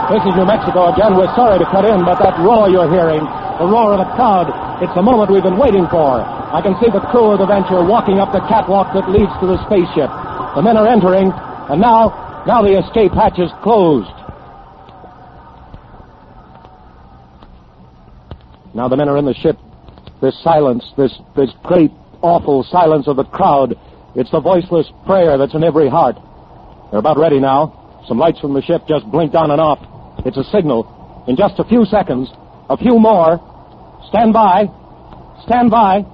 This is New Mexico again. We're sorry to cut in, but that roar you're hearing, the roar of the crowd, it's the moment we've been waiting for. I can see the crew of the Venture walking up the catwalk that leads to the spaceship. The men are entering, and now the escape hatch is closed. Now the men are in the ship. This silence, this great, awful silence of the crowd, it's the voiceless prayer that's in every heart. They're about ready now. Some lights from the ship just blinked on and off. It's a signal. In just a few seconds, a few more. Stand by. Stand by.